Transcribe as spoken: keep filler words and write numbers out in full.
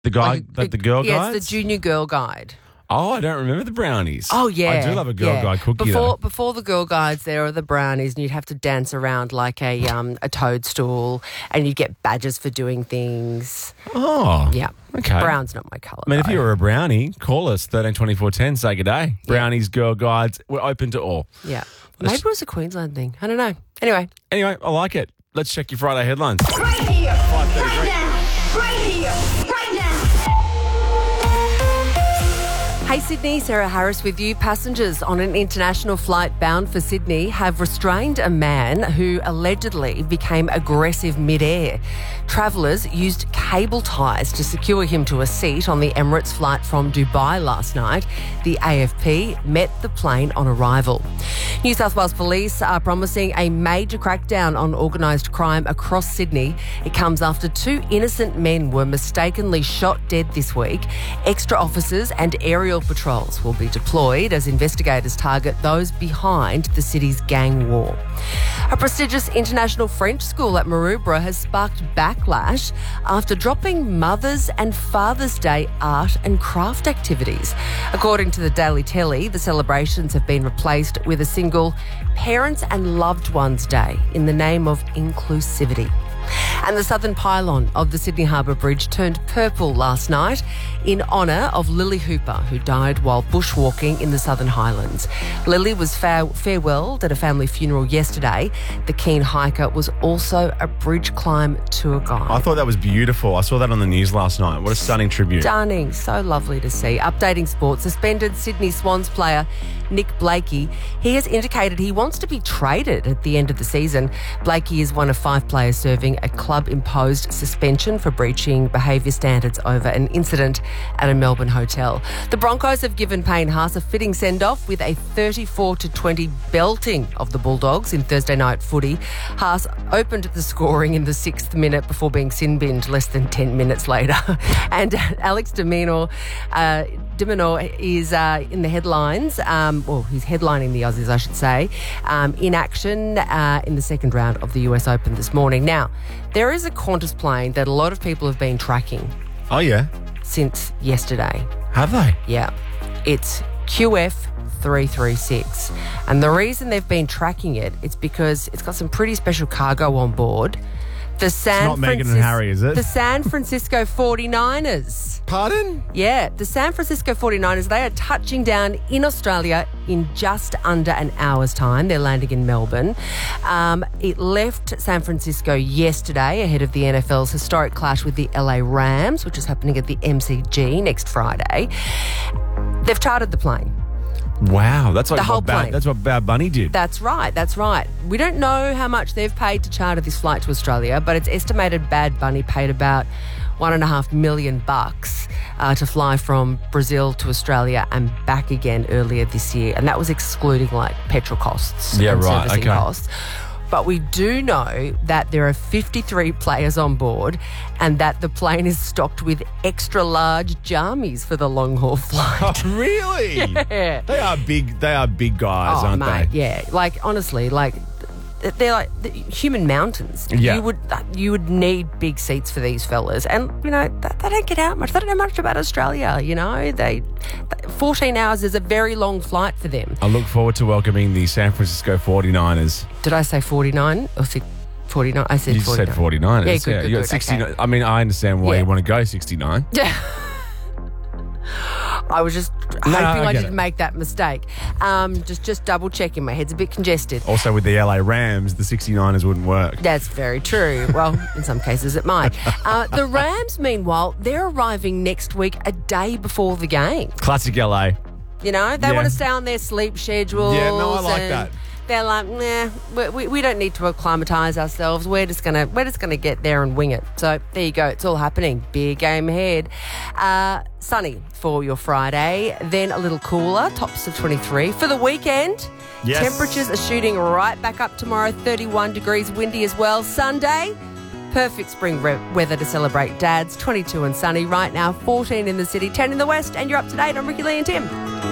The guy, Like, like the girl yeah, guides? it's the junior girl guide. Oh, I don't remember the brownies. Oh, yeah. I do love a girl yeah. guide cookie, Before though. before the girl guides, there are the brownies, and you'd have to dance around like a um, a toadstool, and you'd get badges for doing things. Oh. Yeah. Okay. Brown's not my colour. I mean, if though. you were a brownie, call us, thirteen twenty-four ten, say good day. Brownies, girl guides, we're open to all. Yeah. Maybe it was a Queensland thing. I don't know. Anyway. Anyway, I like it. Let's check your Friday headlines. Right here, right now, right here, right now. Hey Sydney, Sarah Harris with you. Passengers on an international flight bound for Sydney have restrained a man who allegedly became aggressive mid-air. Travellers used cable ties to secure him to a seat on the Emirates flight from Dubai last night. The A F P met the plane on arrival. New South Wales Police are promising a major crackdown on organised crime across Sydney. It comes after two innocent men were mistakenly shot dead this week. Extra officers and aerial patrols will be deployed as investigators target those behind the city's gang war. A prestigious international French school at Maroubra has sparked backlash after dropping Mother's and Father's Day art and craft activities. According to the Daily Telly, the celebrations have been replaced with a single Parents and Loved Ones Day in the name of inclusivity. And the southern pylon of the Sydney Harbour Bridge turned purple last night in honour of Lily Hooper, who died while bushwalking in the Southern Highlands. Lily was fa- farewelled at a family funeral yesterday. The keen hiker was also a bridge climb tour guide. I thought that was beautiful. I saw that on the news last night. What a stunning tribute. Stunning. So lovely to see. Updating sports. Suspended Sydney Swans player Nick Blakey. He has indicated he wants to be traded at the end of the season. Blakey is one of five players serving a club-imposed suspension for breaching behaviour standards over an incident at a Melbourne hotel. The Broncos have given Payne Haas a fitting send-off with a thirty-four to twenty belting of the Bulldogs in Thursday night footy. Haas opened the scoring in the sixth minute before being sin-binned less than ten minutes later. And Alex de Minaur, uh, de Minaur is uh, in the headlines. Um, well, he's headlining the Aussies, I should say, um, in action uh, in the second round of the U S Open this morning. Now, there is a Qantas plane that a lot of people have been tracking Oh, yeah? since yesterday. Have they? Yeah. It's Q F three three six. And the reason they've been tracking it, it's because it's got some pretty special cargo on board. The San not Meghan and Francis- Harry, is it? The San Francisco forty-niners. Pardon? Yeah, the San Francisco forty-niners, they are touching down in Australia in just under an hour's time. They're landing in Melbourne. Um, it left San Francisco yesterday ahead of the N F L's historic clash with the L A Rams, which is happening at the M C G next Friday. They've chartered the plane. Wow, that's like The whole what Bad, plane. that's what Bad Bunny did. That's right, that's right. We don't know how much they've paid to charter this flight to Australia, but it's estimated Bad Bunny paid about one and a half million bucks uh, to fly from Brazil to Australia and back again earlier this year. And that was excluding like petrol costs Yeah, and right, servicing okay. costs. But we do know that there are fifty-three players on board and that the plane is stocked with extra large jammies for the long haul flight. Oh, really? Yeah. They are big. They are big guys, Oh, aren't mate, they? yeah. Like, honestly, like, th- they're like the human mountains. Yeah. You would you would need big seats for these fellas. And, you know, they, they don't get out much. They don't know much about Australia, you know. They fourteen hours is a very long flight for them. I look forward to welcoming the San Francisco forty-niners. Did I say forty-nine or forty-nine? I said You forty-nine. said forty-niners. Yeah, good, good, you got good. sixty-nine. Okay. I mean, I understand why Yeah. you want to go sixty-nine. Yeah. I was just No, hoping I I, get didn't it. make that mistake. Um, just just double checking. My head's a bit congested. Also, with the L A Rams, the sixty-niners wouldn't work. That's very true. Well, in some cases it might. Uh, the Rams, meanwhile, they're arriving next week a day before the game. Classic L A. You know, they Yeah. want to stay on their sleep schedules. Yeah, no, I like and that. They're like, nah, we, we, we don't need to acclimatise ourselves. We're just gonna we're just gonna get there and wing it. So there you go. It's all happening. Big game ahead. Uh, sunny for your Friday, then a little cooler. Tops of twenty-three for the weekend. Yes. Temperatures are shooting right back up tomorrow. thirty-one degrees, windy as well. Sunday. Perfect spring re- weather to celebrate Dads. twenty-two and sunny right now. fourteen in the city, ten in the west. And you're up to date on Ricky Lee and Tim.